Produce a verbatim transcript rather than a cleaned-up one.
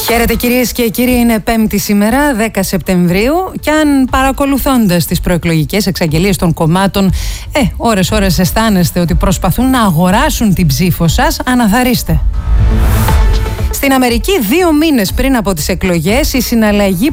Χαίρετε κυρίες και κύριοι, είναι Πέμπτη σήμερα, δέκα Σεπτεμβρίου, και αν παρακολουθώντας τις προεκλογικές εξαγγελίες των κομμάτων, ε, ώρες ώρες αισθάνεστε ότι προσπαθούν να αγοράσουν την ψήφο σας, αναθαρίστε. Στην Αμερική, δύο μήνες πριν από τις εκλογές, η συναλλαγή